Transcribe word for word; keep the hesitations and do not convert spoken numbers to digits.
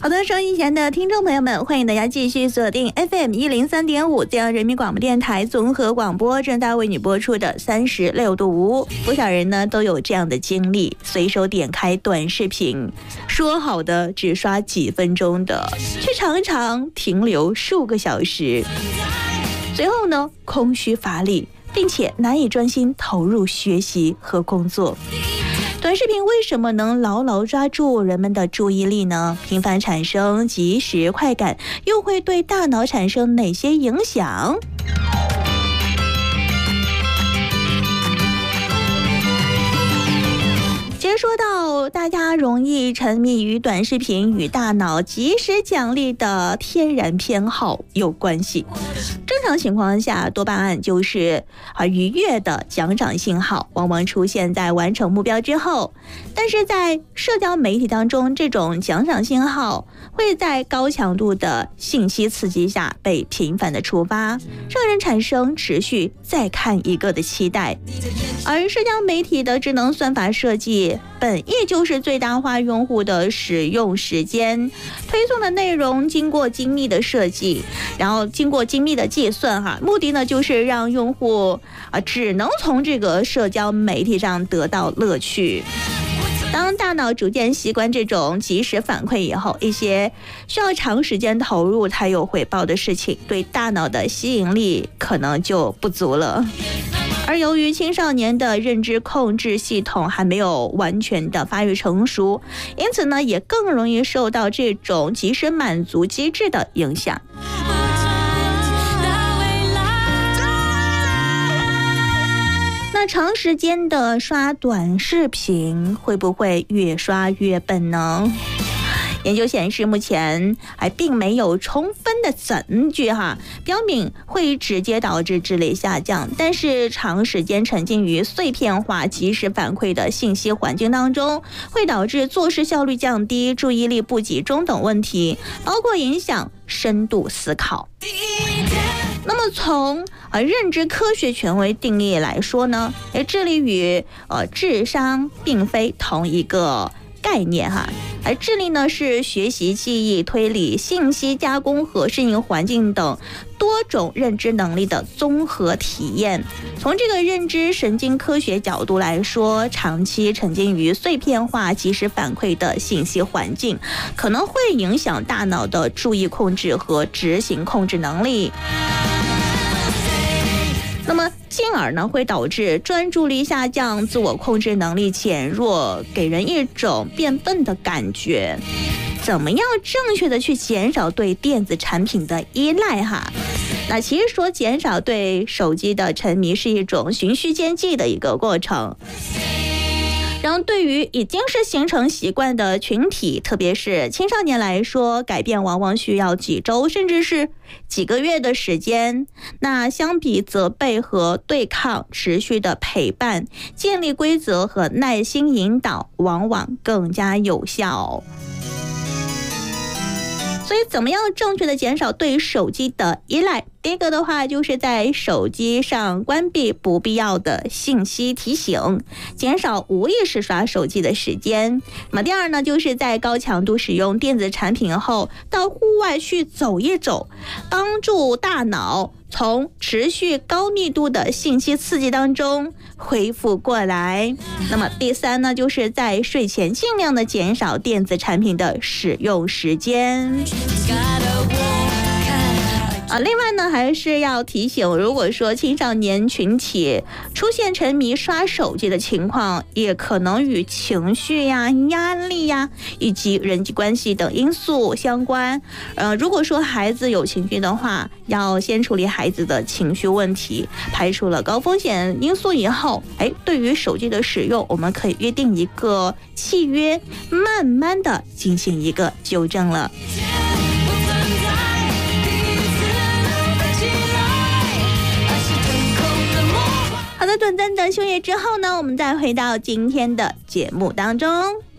好的，收音前的听众朋友们，欢迎大家继续锁定 F M 一零三点五，中央人民广播电台综合广播，正在为你播出的三十六度。不少人呢都有这样的经历，随手点开短视频，说好的只刷几分钟的，却常常停留数个小时，随后呢空虚乏力，并且难以专心投入学习和工作。短视频为什么能牢牢抓住人们的注意力呢？频繁产生即时快感，又会对大脑产生哪些影响？其实说到大家容易沉迷于短视频与大脑即时奖励的天然偏好有关系。正常情况下，多巴胺就是啊愉悦的奖赏信号，往往出现在完成目标之后。但是在社交媒体当中，这种奖赏信号会在高强度的信息刺激下被频繁的触发，让人产生持续再看一个的期待。而社交媒体的智能算法设计本意就是最大化用户的使用时间，推送的内容经过精密的设计，然后经过精密的计算哈，目的呢就是让用户啊只能从这个社交媒体上得到乐趣。当大脑逐渐习惯这种即时反馈以后，一些需要长时间投入才有回报的事情，对大脑的吸引力可能就不足了。而由于青少年的认知控制系统还没有完全的发育成熟，因此呢，也更容易受到这种即时满足机制的影响。那长时间的刷短视频，会不会越刷越笨呢？研究显示，目前还并没有充分的证据哈，标明会直接导致智力下降。但是长时间沉浸于碎片化、即时反馈的信息环境当中，会导致做事效率降低、注意力不集中等问题，包括影响深度思考。那么从呃认知科学权威定义来说呢，智力与呃智商并非同一个概念哈，而智力呢是学习、记忆、推理、信息加工和适应环境等多种认知能力的综合体验。从这个认知神经科学角度来说，长期沉浸于碎片化、即时反馈的信息环境，可能会影响大脑的注意控制和执行控制能力。那么进而呢会导致专注力下降、自我控制能力减弱，给人一种变笨的感觉。怎么样正确的去减少对电子产品的依赖哈？那其实说减少对手机的沉迷是一种循序渐进的一个过程。然后对于已经是形成习惯的群体，特别是青少年来说，改变往往需要几周甚至是几个月的时间。那相比责备和对抗，持续的陪伴、建立规则和耐心引导往往更加有效。所以怎么样正确的减少对手机的依赖？第一个的话，就是在手机上关闭不必要的信息提醒，减少无意识刷手机的时间。那么第二呢，就是在高强度使用电子产品后，到户外去走一走，帮助大脑从持续高密度的信息刺激当中恢复过来。那么第三呢，就是在睡前尽量的减少电子产品的使用时间。啊，另外呢，还是要提醒，如果说青少年群体出现沉迷刷手机的情况，也可能与情绪呀、压力呀以及人际关系等因素相关。呃，如果说孩子有情绪的话，要先处理孩子的情绪问题，排除了高风险因素以后，哎，对于手机的使用，我们可以约定一个契约，慢慢的进行一个纠正了。好的，短暂的休息之后呢，我们再回到今天的节目当中。